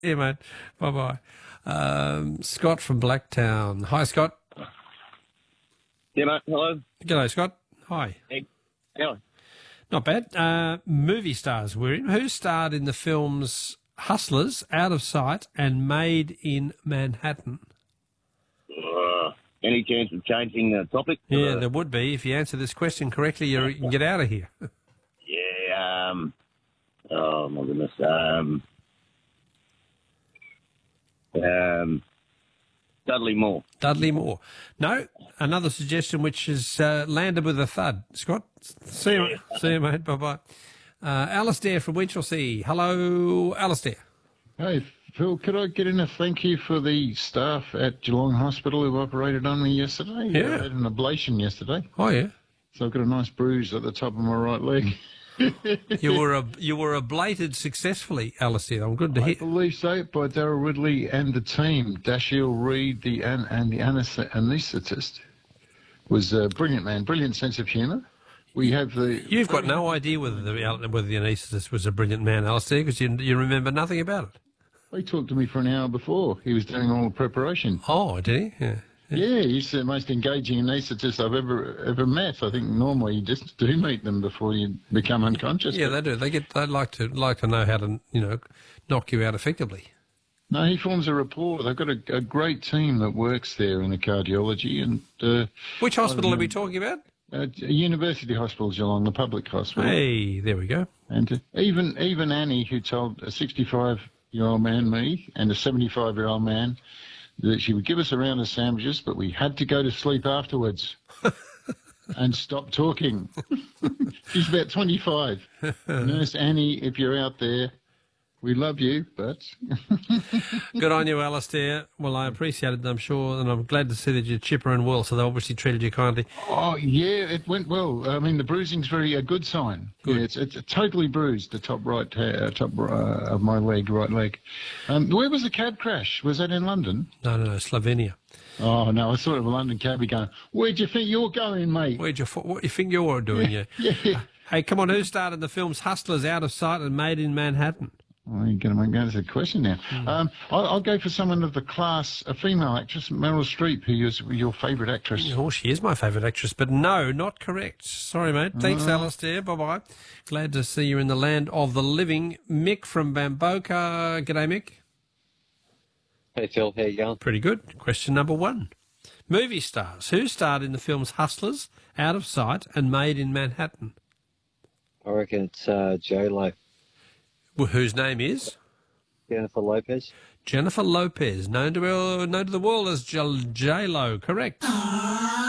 Yeah, mate. Bye-bye. Scott from Blacktown. Hi, Scott. Yeah, mate. Hello. G'day, Scott. Hi. Hey. How? Not bad. Movie stars we're in. Who starred in the films Hustlers, Out of Sight, and Made in Manhattan? Any chance of changing the topic? Yeah, there would be. If you answer this question correctly, you can get out of here. Yeah. Oh my goodness. Dudley Moore. Dudley Moore. No, another suggestion which has landed with a thud. Scott, see you, mate. Bye-bye. Alistair from Winchelsea. Hello, Alistair. Hey, Phil, could I get in a thank you for the staff at Geelong Hospital who operated on me yesterday? Yeah. I had an ablation yesterday, Oh, yeah. so I've got a nice bruise at the top of my right leg. You were ablated successfully, Alistair. I'm good to I hear. believe so, by Darryl Ridley and the team. Dashiell Reed, the anaesthetist, was a brilliant man, brilliant sense of humour. We have the... You've got no idea whether the anaesthetist was a brilliant man, Alistair, because you remember nothing about it. He talked to me for an hour before. He was doing all the preparation. Oh, did he? Yeah. Yeah, he's the most engaging anaesthetist I've ever met. I think normally you just do meet them before you become unconscious. Yeah, they do. They like to know how to knock you out effectively. No, he forms a rapport. They've got a great team that works there in the cardiology. And Which hospital are we talking about? University Hospital Geelong, the public hospital. Hey, there we go. And even Annie, who told a 65-year-old man, me, and a 75-year-old man, that she would give us a round of sandwiches, but we had to go to sleep afterwards and stop talking. She's about 25. Nurse Annie, if you're out there, we love you, but... Good on you, Alistair. Well, I appreciate it, I'm sure, and I'm glad to see that you're chipper and well, so they obviously treated you kindly. Oh, yeah, it went well. I mean, the bruising's a good sign. Good. Yeah, it's totally bruised, the top of my leg, right leg. Where was the cab crash? Was that in London? No, Slovenia. Oh, no, I thought of a London cabbie going, where do you think you're going, mate? What do you think you're doing, yeah? Yeah. Hey, come on, who starred in the films Hustlers, Out of Sight, and Made in Manhattan? Oh, you're going to make that a question now. I'll go for someone of the class, a female actress, Meryl Streep, who is your favourite actress. Oh, she is my favourite actress, but no, not correct. Sorry, mate. Thanks, Alistair. Bye-bye. Glad to see you in the land of the living. Mick from Bamboka. G'day, Mick. Hey, Phil. How you going? Pretty good. Question number 1. Movie stars. Who starred in the films Hustlers, Out of Sight, and Made in Manhattan? I reckon it's J-Lo. Whose name is? Jennifer Lopez. Jennifer Lopez, known to the world as J-Lo. Correct.